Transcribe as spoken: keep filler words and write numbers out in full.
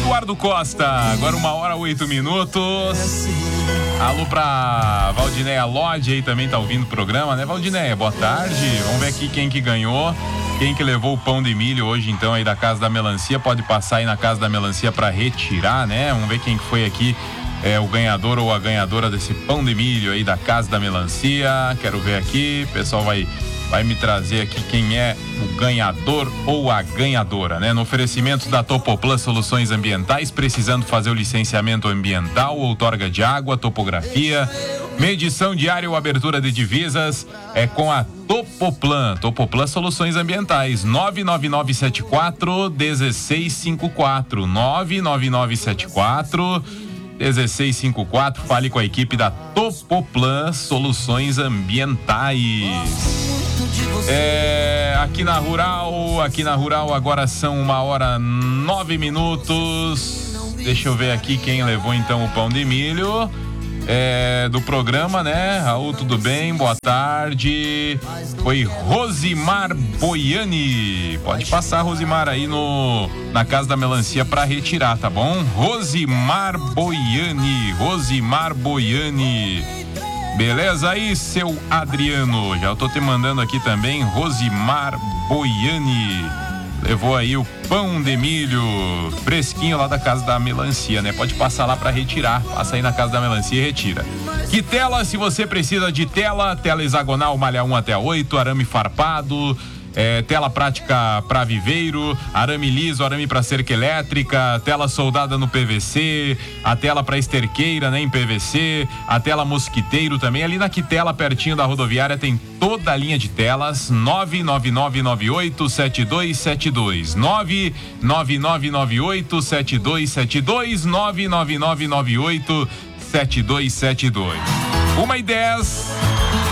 Eduardo Costa, agora uma hora, oito minutos. Alô pra Valdinéia Lodge aí, também tá ouvindo o programa, né? Valdinéia, boa tarde. Vamos ver aqui quem que ganhou, quem que levou o pão de milho hoje, então, aí da Casa da Melancia. Pode passar aí na Casa da Melancia pra retirar, né? Vamos ver quem que foi aqui, é, o ganhador ou a ganhadora desse pão de milho aí da Casa da Melancia. Quero ver aqui, o pessoal vai... Vai me trazer aqui quem é o ganhador ou a ganhadora, né? No oferecimento da Topoplan Soluções Ambientais, precisando fazer o licenciamento ambiental, outorga de água, topografia, medição diária ou abertura de divisas, é com a Topoplan. Topoplan Soluções Ambientais, nove nove nove sete quatro um seis cinco quatro, nove nove nove sete quatro um seis cinco quatro. Fale com a equipe da Topoplan Soluções Ambientais. É, aqui na Rural, aqui na Rural agora são uma hora nove minutos. Deixa eu ver aqui quem levou então o pão de milho é, do programa, né? Raul, tudo bem? Boa tarde. Foi Rosimar Boiani. Pode passar, Rosimar, aí no na Casa da Melancia para retirar, tá bom? Rosimar Boiani, Rosimar Boiani. Beleza aí, seu Adriano? Já eu tô te mandando aqui também, Rosimar Boiani. Levou aí o pão de milho fresquinho lá da Casa da Melancia, né? Pode passar lá pra retirar. Passa aí na Casa da Melancia e retira. Que tela, se você precisa de tela, tela hexagonal, malha um até oito, arame farpado, É, tela prática para viveiro, arame liso, arame para cerca elétrica, tela soldada no P V C, a tela para esterqueira, né, em P V C, a tela mosquiteiro também. Ali na Quitela, pertinho da rodoviária, tem toda a linha de telas. Nove nove nove nove oito sete dois sete dois, nove nove nove nove oito sete dois sete dois, nove nove nove nove oito sete dois sete dois. Uma e dez.